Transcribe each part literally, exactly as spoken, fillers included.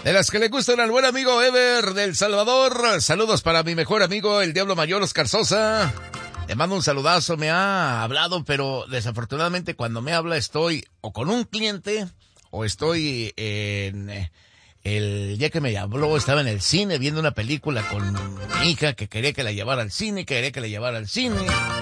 De las que le gustan al buen amigo Ever del Salvador. Saludos para mi mejor amigo, el Diablo Mayor, Oscar Sosa. Le mando un saludazo, me ha hablado, pero desafortunadamente cuando me habla estoy o con un cliente o estoy en... El día que me habló estaba en el cine viendo una película con mi hija que quería que la llevara al cine, quería que la llevara al cine.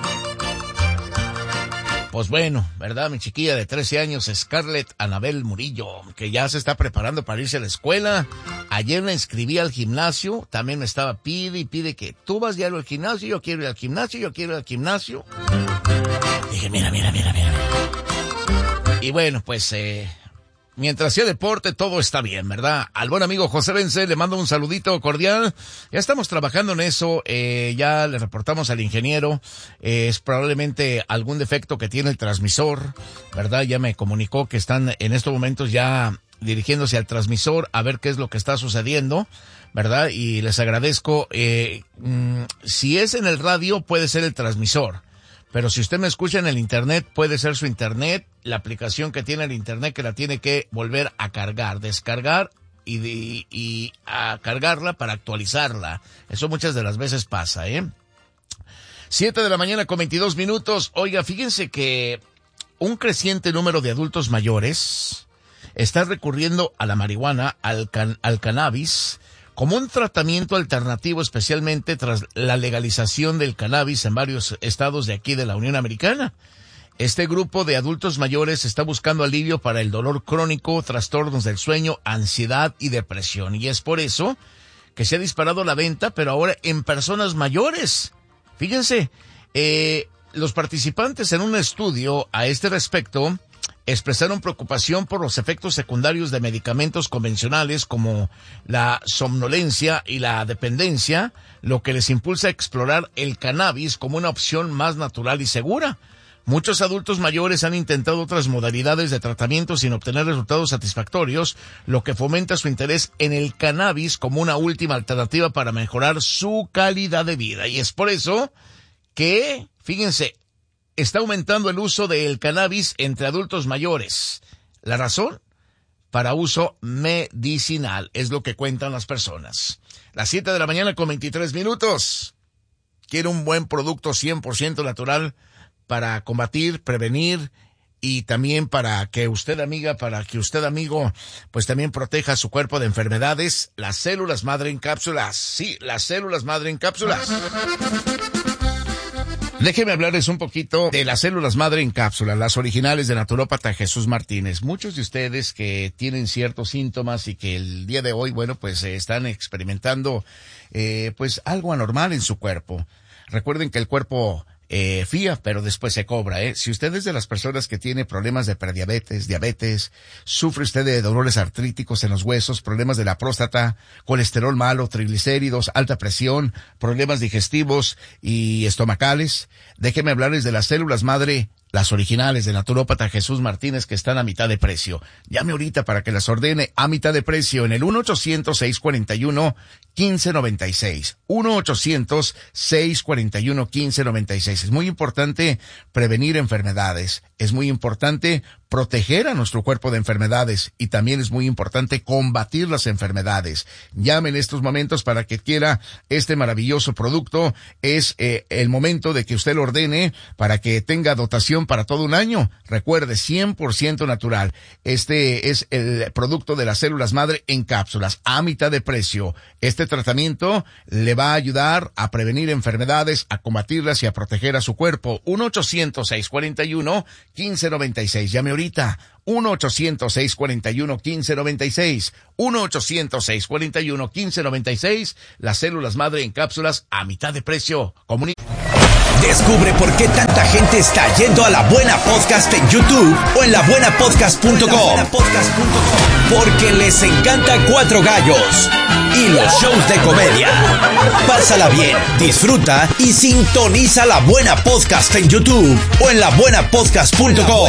Pues bueno, ¿verdad? Mi chiquilla de trece años, Scarlett Anabel Murillo, que ya se está preparando para irse a la escuela. Ayer la inscribí al gimnasio, también me estaba pide y pide que tú vas ya al gimnasio, yo quiero ir al gimnasio, yo quiero ir al gimnasio. Dije, mira, mira, mira, mira. Y bueno, pues, eh... mientras sea deporte, todo está bien, ¿verdad? Al buen amigo José Vence le mando un saludito cordial. Ya estamos trabajando en eso, eh, ya le reportamos al ingeniero, eh, es probablemente algún defecto que tiene el transmisor, ¿verdad? Ya me comunicó que están en estos momentos ya dirigiéndose al transmisor a ver qué es lo que está sucediendo, ¿verdad? Y les agradezco, eh, mmm, si es en el radio puede ser el transmisor. Pero si usted me escucha en el internet, puede ser su internet, la aplicación que tiene el internet que la tiene que volver a cargar, descargar y, y, y a cargarla para actualizarla. Eso muchas de las veces pasa, ¿eh? Siete de la mañana con veintidós minutos. Oiga, fíjense que un creciente número de adultos mayores está recurriendo a la marihuana, al, can, al cannabis, como un tratamiento alternativo, especialmente tras la legalización del cannabis en varios estados de aquí de la Unión Americana. Este grupo de adultos mayores está buscando alivio para el dolor crónico, trastornos del sueño, ansiedad y depresión. Y es por eso que se ha disparado la venta, pero ahora en personas mayores. Fíjense, eh, los participantes en un estudio a este respecto expresaron preocupación por los efectos secundarios de medicamentos convencionales como la somnolencia y la dependencia, lo que les impulsa a explorar el cannabis como una opción más natural y segura. Muchos adultos mayores han intentado otras modalidades de tratamiento sin obtener resultados satisfactorios, lo que fomenta su interés en el cannabis como una última alternativa para mejorar su calidad de vida. Y es por eso que, fíjense, está aumentando el uso del cannabis entre adultos mayores. ¿La razón? Para uso medicinal, es lo que cuentan las personas. Las siete de la mañana con veintitrés minutos. Quiere un buen producto cien por ciento natural para combatir, prevenir y también para que usted, amiga, para que usted, amigo, pues también proteja su cuerpo de enfermedades. Las células madre en cápsulas. Sí, las células madre en cápsulas. Déjeme hablarles un poquito de las células madre en cápsula, las originales de naturópata Jesús Martínez. Muchos de ustedes que tienen ciertos síntomas y que el día de hoy, bueno, pues eh, están experimentando eh, pues algo anormal en su cuerpo. Recuerden que el cuerpo eh, fía, pero después se cobra, ¿eh? Si usted es de las personas que tiene problemas de prediabetes, diabetes, sufre usted de dolores artríticos en los huesos, problemas de la próstata, colesterol malo, triglicéridos, alta presión, problemas digestivos y estomacales, déjeme hablarles de las células madre, las originales de naturópata Jesús Martínez, que están a mitad de precio. Llame ahorita para que las ordene a mitad de precio en el uno ochocientos, seiscientos cuarenta y uno, quince noventa y seis. uno ochocientos, seiscientos cuarenta y uno, quince noventa y seis. Es muy importante prevenir enfermedades. Es muy importante proteger a nuestro cuerpo de enfermedades y también es muy importante combatir las enfermedades. Llame en estos momentos para que quiera este maravilloso producto. Es eh, el momento de que usted lo ordene para que tenga dotación para todo un año. Recuerde, cien por ciento natural. Este es el producto de las células madre en cápsulas a mitad de precio. Este tratamiento le va a ayudar a prevenir enfermedades, a combatirlas y a proteger a su cuerpo. uno ochocientos, seiscientos cuarenta y uno, quince noventa y seis. Llame ahorita. uno ochocientos, seiscientos cuarenta y uno, quince noventa y seis. uno ochocientos, seiscientos cuarenta y uno, quince noventa y seis. Las células madre en cápsulas a mitad de precio. Comunica. Descubre por qué tanta gente está yendo a La Buena Podcast en YouTube o en la buena podcast punto com. Porque les encanta Cuatro Gallos y los shows de comedia. Pásala bien, disfruta y sintoniza La Buena Podcast en YouTube o en la buena podcast punto com.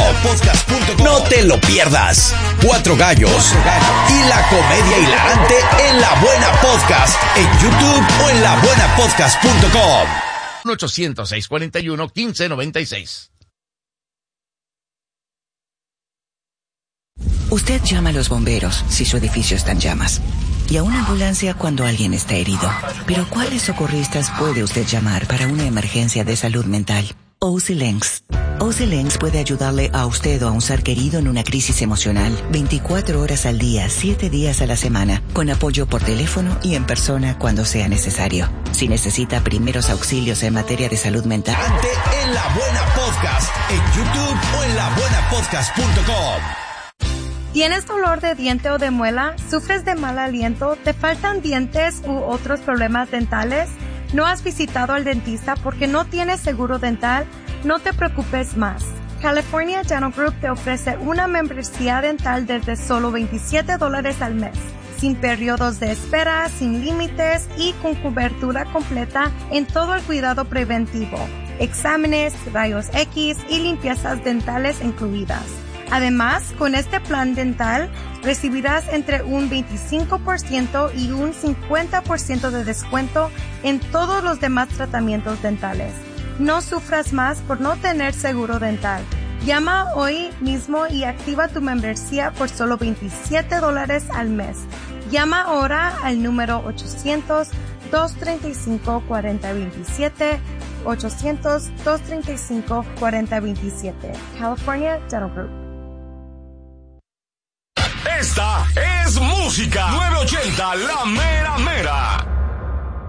No te lo pierdas. Cuatro Gallos y la comedia hilarante en La Buena Podcast en YouTube o en la buena podcast punto com. uno ochocientos, seiscientos cuarenta y uno, quince noventa y seis. Usted llama a los bomberos si su edificio está en llamas y a una ambulancia cuando alguien está herido. Pero ¿cuáles socorristas puede usted llamar para una emergencia de salud mental? O C L E N C S. O C L E N C S puede ayudarle a usted o a un ser querido en una crisis emocional veinticuatro horas al día, siete días a la semana, con apoyo por teléfono y en persona cuando sea necesario. Si necesita primeros auxilios en materia de salud mental. Ante En La Buena Podcast, en YouTube o en la buena podcast punto com. ¿Tienes dolor de diente o de muela? ¿Sufres de mal aliento? ¿Te faltan dientes u otros problemas dentales? ¿No has visitado al dentista porque no tienes seguro dental? No te preocupes más. California Dental Group te ofrece una membresía dental desde solo veintisiete dólares al mes, sin periodos de espera, sin límites y con cobertura completa en todo el cuidado preventivo, exámenes, rayos X y limpiezas dentales incluidas. Además, con este plan dental recibirás entre un veinticinco por ciento y un cincuenta por ciento de descuento en todos los demás tratamientos dentales. No sufras más por no tener seguro dental. Llama hoy mismo y activa tu membresía por solo veintisiete dólares al mes. Llama ahora al número ochocientos, dos treinta y cinco, cuarenta veintisiete, ochocientos, dos treinta y cinco, cuarenta veintisiete. California Dental Group. Esta es música nueve ochenta La Mera Mera.